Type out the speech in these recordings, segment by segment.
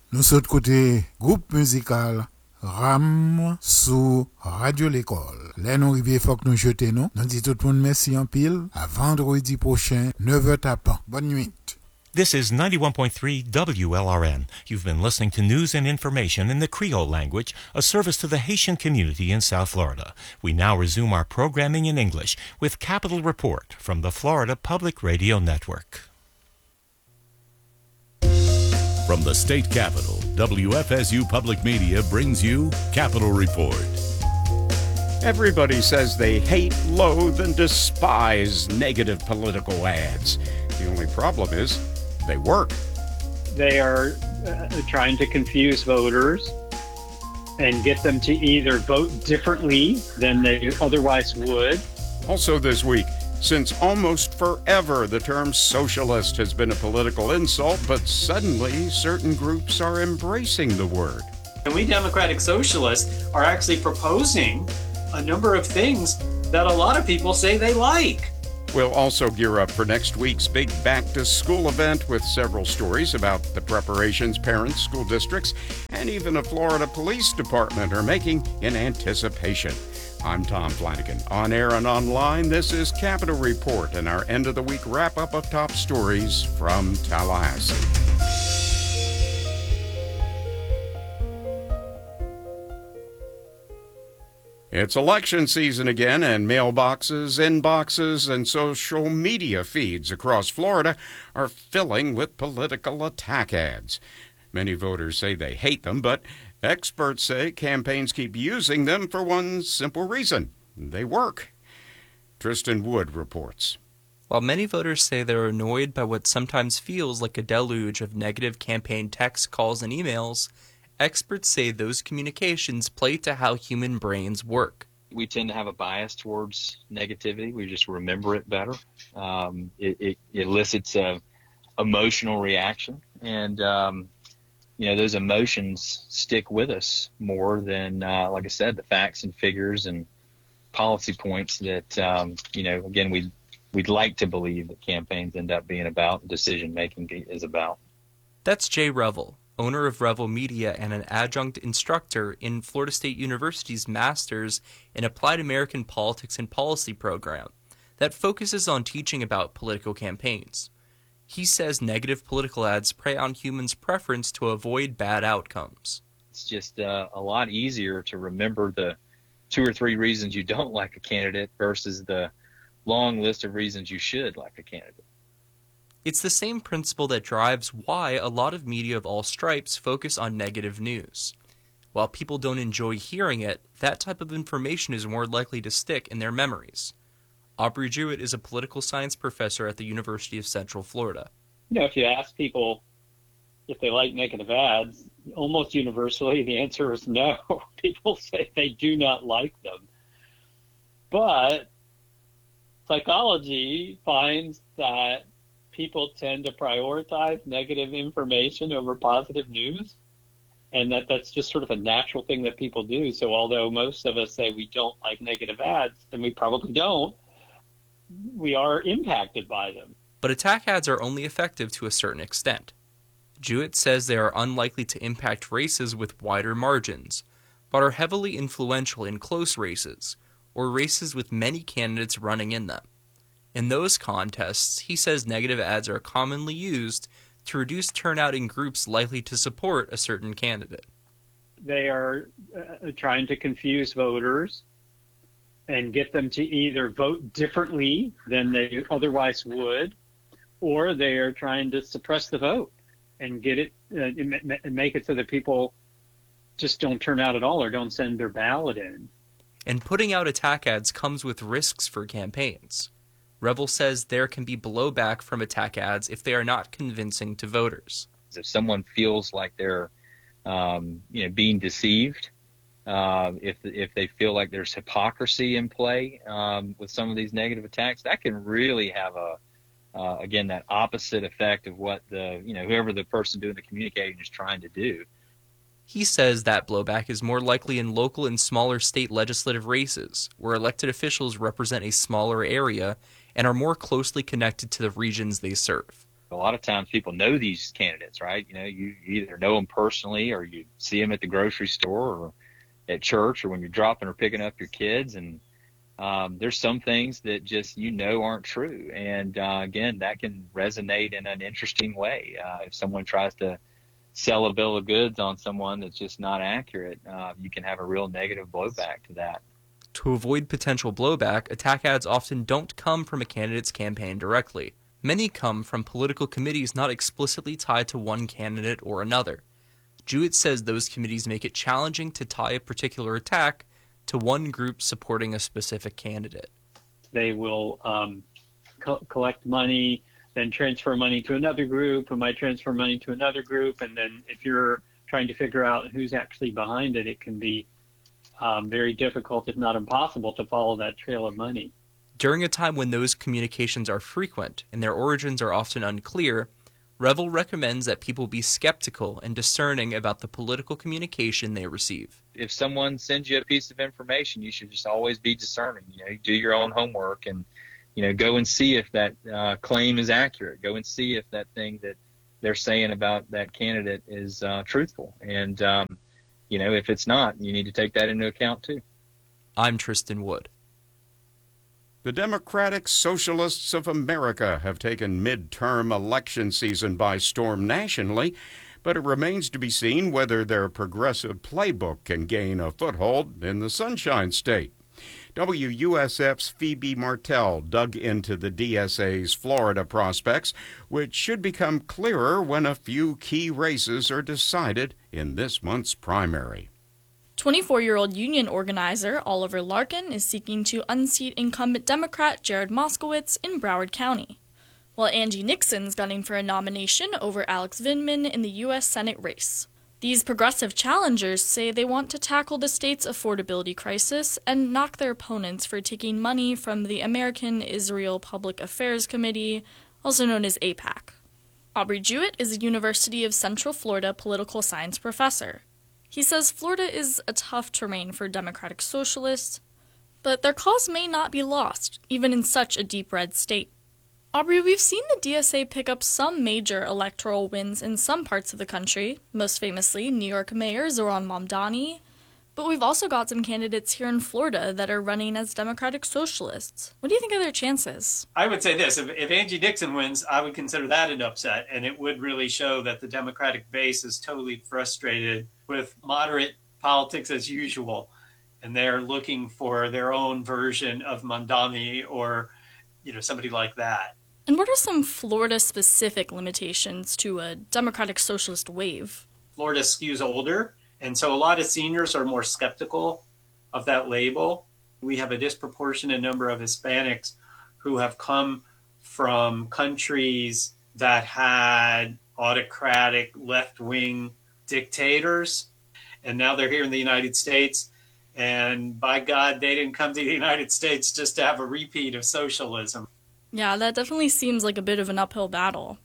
Nous sommes côté groupe musical Ram sous Radio L'École. Là, nous arrivons, faut que nous jeter nous. Nous disons tout le monde merci en pile. À vendredi prochain, 9h tapant. Bonne nuit. This is 91.3 WLRN. You've been listening to news and information in the Creole language, a service to the Haitian community in South Florida. We now resume our programming in English with Capital Report from the Florida Public Radio Network. From the state capitol, WFSU Public Media brings you Capital Report. Everybody says they hate, loathe, and despise negative political ads. The only problem is they work. They are trying to confuse voters and get them to either vote differently than they otherwise would. Also this week, since almost forever the term socialist has been a political insult, but suddenly certain groups are embracing the word. And we Democratic Socialists are actually proposing a number of things that a lot of people say they like. We'll also gear up for next week's big back-to-school event with several stories about the preparations parents, school districts, and even a Florida Police Department are making in anticipation. I'm Tom Flanagan. On air and online, this is Capital Report and our end-of-the-week wrap-up of top stories from Tallahassee. It's election season again, and mailboxes, inboxes, and social media feeds across Florida are filling with political attack ads. Many voters say they hate them, but experts say campaigns keep using them for one simple reason: they work. Tristan Wood reports. While many voters say they're annoyed by what sometimes feels like a deluge of negative campaign texts, calls, and emails, experts say those communications play to how human brains work. We tend to have a bias towards negativity. We just remember it better. It elicits a emotional reaction, and those emotions stick with us more than, like I said, the facts and figures and policy points that again we'd like to believe that campaigns end up being about, decision making is about. That's Jay Revel, owner of Revel Media and an adjunct instructor in Florida State University's Master's in Applied American Politics and Policy program that focuses on teaching about political campaigns. He says negative political ads prey on humans' preference to avoid bad outcomes. It's just a lot easier to remember the 2 or 3 reasons you don't like a candidate versus the long list of reasons you should like a candidate. It's the same principle that drives why a lot of media of all stripes focus on negative news. While people don't enjoy hearing it, that type of information is more likely to stick in their memories. Aubrey Jewett is a political science professor at the University of Central Florida. If you ask people if they like negative ads, almost universally the answer is no. People say they do not like them. But psychology finds that people tend to prioritize negative information over positive news, and that's just sort of a natural thing that people do. So although most of us say we don't like negative ads, and we probably don't, we are impacted by them. But attack ads are only effective to a certain extent. Jewett says they are unlikely to impact races with wider margins, but are heavily influential in close races, or races with many candidates running in them. In those contests, he says negative ads are commonly used to reduce turnout in groups likely to support a certain candidate. They are trying to confuse voters and get them to either vote differently than they otherwise would, or they are trying to suppress the vote and get it and make it so that people just don't turn out at all or don't send their ballot in. And putting out attack ads comes with risks for campaigns. Revel says there can be blowback from attack ads if they are not convincing to voters. If someone feels like they're being deceived, if they feel like there's hypocrisy in play with some of these negative attacks, that can really have again, that opposite effect of what whoever the person doing the communicating is trying to do. He says that blowback is more likely in local and smaller state legislative races, where elected officials represent a smaller area and are more closely connected to the regions they serve. A lot of times people know these candidates, right? You either know them personally or you see them at the grocery store or at church or when you're dropping or picking up your kids. And there's some things that just aren't true. And again, that can resonate in an interesting way. If someone tries to sell a bill of goods on someone that's just not accurate, you can have a real negative blowback to that. To avoid potential blowback, attack ads often don't come from a candidate's campaign directly. Many come from political committees not explicitly tied to one candidate or another. Jewett says those committees make it challenging to tie a particular attack to one group supporting a specific candidate. They will collect money, then transfer money to another group, who might transfer money to another group, and then if you're trying to figure out who's actually behind it, it can be very difficult, if not impossible, to follow that trail of money. During a time when those communications are frequent and their origins are often unclear, Revel recommends that people be skeptical and discerning about the political communication they receive. If someone sends you a piece of information, you should just always be discerning. Do your own homework and go and see if that claim is accurate. Go and see if that thing that they're saying about that candidate is truthful. And if it's not, you need to take that into account too. I'm Tristan Wood. The Democratic Socialists of America have taken midterm election season by storm nationally, but it remains to be seen whether their progressive playbook can gain a foothold in the Sunshine State. WUSF's Phoebe Martell dug into the DSA's Florida prospects, which should become clearer when a few key races are decided in this month's primary. 24-year-old union organizer Oliver Larkin is seeking to unseat incumbent Democrat Jared Moskowitz in Broward County, while Angie Nixon's gunning for a nomination over Alex Vindman in the U.S. Senate race. These progressive challengers say they want to tackle the state's affordability crisis and knock their opponents for taking money from the American Israel Public Affairs Committee, also known as AIPAC. Aubrey Jewett is a University of Central Florida political science professor. He says Florida is a tough terrain for Democratic Socialists, but their cause may not be lost, even in such a deep red state. Aubrey, we've seen the DSA pick up some major electoral wins in some parts of the country, most famously New York Mayor Zohran Mamdani, but we've also got some candidates here in Florida that are running as Democratic Socialists. What do you think of their chances? I would say this, if Angie Nixon wins, I would consider that an upset, and it would really show that the Democratic base is totally frustrated with moderate politics as usual, and they're looking for their own version of Mamdani or, somebody like that. And what are some Florida-specific limitations to a Democratic Socialist wave? Florida skews older, and so a lot of seniors are more skeptical of that label. We have a disproportionate number of Hispanics who have come from countries that had autocratic left-wing dictators, and now they're here in the United States, and by God, they didn't come to the United States just to have a repeat of socialism. Yeah, that definitely seems like a bit of an uphill battle.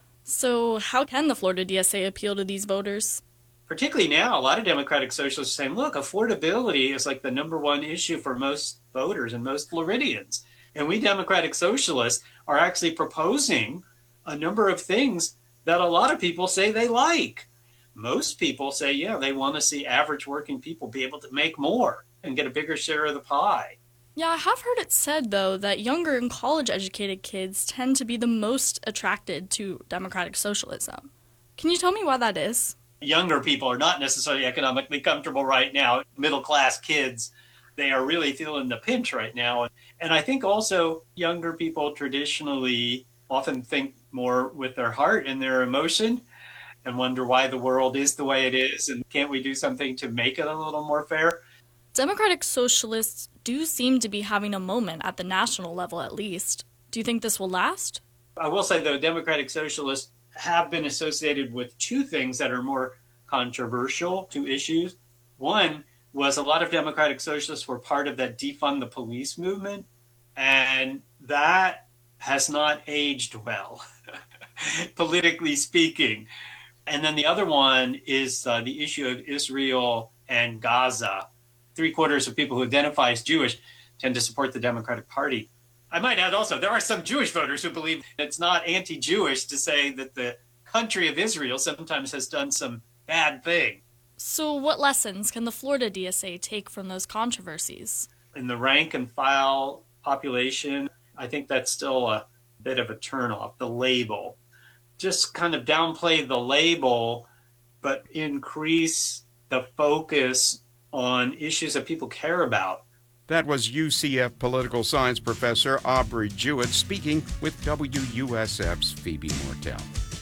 So how can the Florida DSA appeal to these voters? Particularly now, a lot of Democratic Socialists are saying, look, affordability is like the number one issue for most voters and most Floridians. And we Democratic Socialists are actually proposing a number of things that a lot of people say they like. Most people say, they want to see average working people be able to make more and get a bigger share of the pie. Yeah, I have heard it said, though, that younger and college-educated kids tend to be the most attracted to Democratic Socialism. Can you tell me why that is? Younger people are not necessarily economically comfortable right now. Middle-class kids, they are really feeling the pinch right now. And I think also younger people traditionally often think more with their heart and their emotion and wonder why the world is the way it is and can't we do something to make it a little more fair? Democratic Socialists do seem to be having a moment at the national level, at least. Do you think this will last? I will say, though, Democratic Socialists have been associated with two things that are more controversial, two issues. One was a lot of Democratic Socialists were part of that defund the police movement, and that has not aged well, politically speaking. And then the other one is the issue of Israel and Gaza. 3/4 of people who identify as Jewish tend to support the Democratic Party. I might add also, there are some Jewish voters who believe it's not anti-Jewish to say that the country of Israel sometimes has done some bad thing. So what lessons can the Florida DSA take from those controversies? In the rank and file population, I think that's still a bit of a turnoff, the label. Just kind of downplay the label, but increase the focus on issues that people care about. That was UCF political science professor Aubrey Jewett speaking with WUSF's Phoebe Mortell.